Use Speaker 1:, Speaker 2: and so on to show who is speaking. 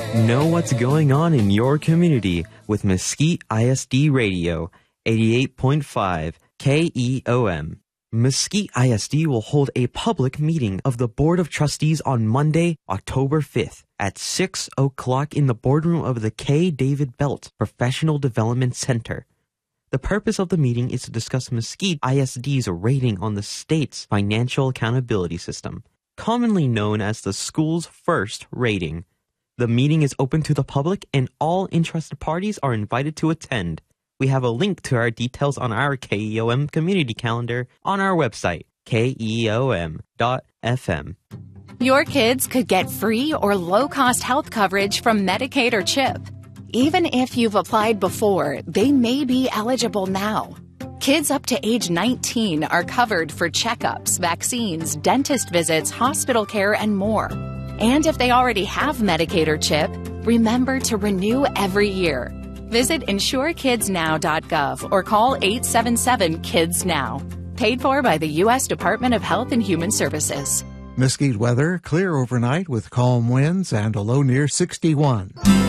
Speaker 1: Know what's going on in your community with Mesquite ISD Radio, 88.5 KEOM. Mesquite ISD will hold a public meeting of the Board of Trustees on Monday, October 5th at 6 o'clock in the boardroom of the K. David Belt Professional Development Center. The purpose of the meeting is to discuss Mesquite ISD's rating on the state's financial accountability system, commonly known as the School's First Rating. The meeting is open to the public and all interested parties are invited to attend. We have a link to our details on our KEOM community calendar on our website, keom.fm.
Speaker 2: Your kids could get free or low-cost health coverage from Medicaid or CHIP. Even if you've applied before, they may be eligible now. Kids up to age 19 are covered for checkups, vaccines, dentist visits, hospital care, and more. And if they already have Medicaid or CHIP, remember to renew every year. Visit insurekidsnow.gov or call 877-KIDS-NOW. Paid for by the U.S. Department of Health and Human Services.
Speaker 3: Mesquite weather, clear overnight with calm winds and a low near 61.